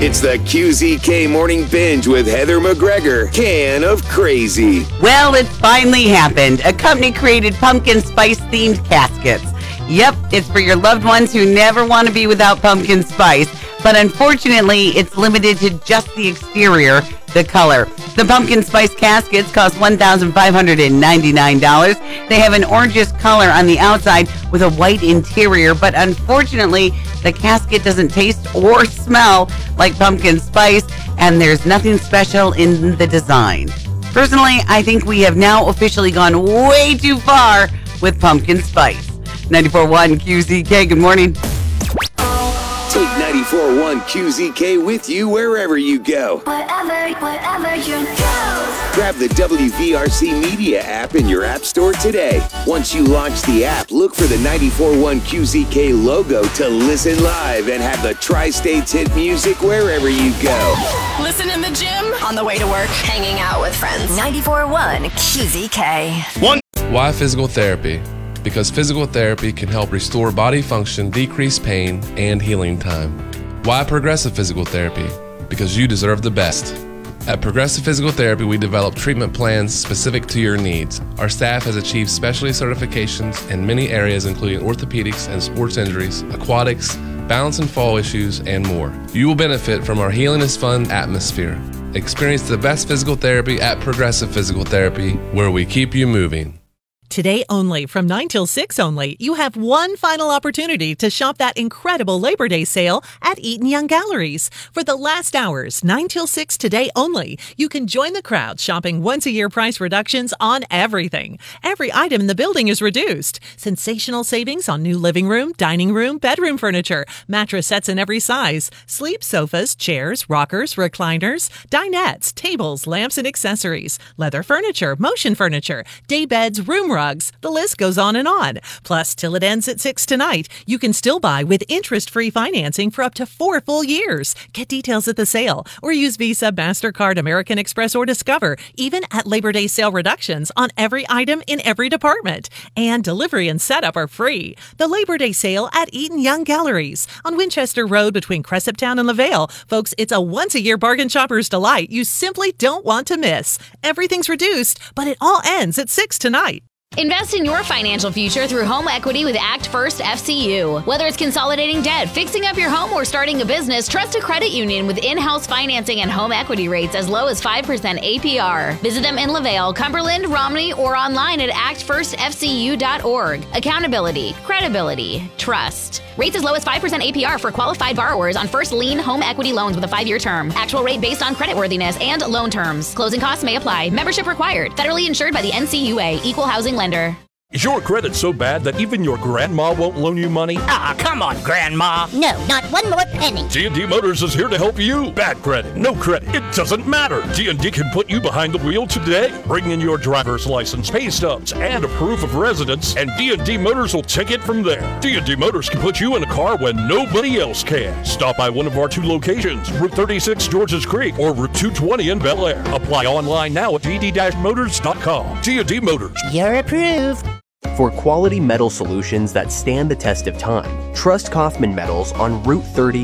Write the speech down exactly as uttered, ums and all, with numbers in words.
It's the Q Z K Morning Binge with Heather McGregor, can of crazy. Well, it finally happened. A company created pumpkin spice themed caskets. Yep, it's for your loved ones who never want to be without pumpkin spice. But unfortunately, it's limited to just the exterior, the color. The pumpkin spice caskets cost one thousand five hundred ninety-nine dollars. They have an orangish color on the outside with a white interior, but unfortunately, the casket doesn't taste or smell like pumpkin spice, and there's nothing special in the design. Personally, I think we have now officially gone way too far with pumpkin spice. ninety-four point one Q Z K, good morning. Take ninety-four point one Q Z K with you wherever you go. Wherever, wherever you go. Grab the W V R C Media app in your app store today. Once you launch the app, look for the ninety-four point one Q Z K logo to listen live and have the Tri-States hit music wherever you go. Listen in the gym, on the way to work, hanging out with friends. ninety-four point one Q Z K. One. Why physical therapy? Because physical therapy can help restore body function, decrease pain, and healing time. Why Progressive Physical Therapy? Because you deserve the best. At Progressive Physical Therapy, we develop treatment plans specific to your needs. Our staff has achieved specialty certifications in many areas, including orthopedics and sports injuries, aquatics, balance and fall issues, and more. You will benefit from our Healing is Fun atmosphere. Experience the best physical therapy at Progressive Physical Therapy, where we keep you moving. Today only, from nine till six only, you have one final opportunity to shop that incredible Labor Day sale at Eaton Young Galleries. For the last hours, nine till six today only, you can join the crowd shopping once-a-year price reductions on everything. Every item in the building is reduced. Sensational savings on new living room, dining room, bedroom furniture, mattress sets in every size, sleep sofas, chairs, rockers, recliners, dinettes, tables, lamps and accessories, leather furniture, motion furniture, day beds, room rugs. The list goes on and on. Plus, till it ends at six tonight, you can still buy with interest-free financing for up to four full years. Get details at the sale or use Visa, MasterCard, American Express, or Discover, even at Labor Day sale reductions on every item in every department. And delivery and setup are free. The Labor Day sale at Eaton Young Galleries on Winchester Road between Cresaptown and LaVale. Folks, it's a once-a-year bargain shopper's delight you simply don't want to miss. Everything's reduced, but it all ends at six tonight. Invest in your financial future through home equity with Act First F C U. Whether it's consolidating debt, fixing up your home, or starting a business, trust a credit union with in-house financing and home equity rates as low as five percent A P R. Visit them in LaVale, Cumberland, Romney, or online at act first f c u dot org. Accountability, credibility, trust. Rates as low as five percent A P R for qualified borrowers on first lien home equity loans with a five-year term. Actual rate based on creditworthiness and loan terms. Closing costs may apply. Membership required. Federally insured by the N C U A. Equal housing lender. Is your credit so bad that even your grandma won't loan you money? Ah, come on, Grandma. No, not one more penny. D and D Motors is here to help you. Bad credit, no credit, it doesn't matter. D and D can put you behind the wheel today. Bring in your driver's license, pay stubs, and a proof of residence, and D and D Motors will take it from there. D and D Motors can put you in a car when nobody else can. Stop by one of our two locations, Route thirty-six, Georges Creek, or Route two twenty in Bel Air. Apply online now at d d motors dot com. D and D Motors. You're approved. For quality metal solutions that stand the test of time, trust Kaufman Metals on Route thirty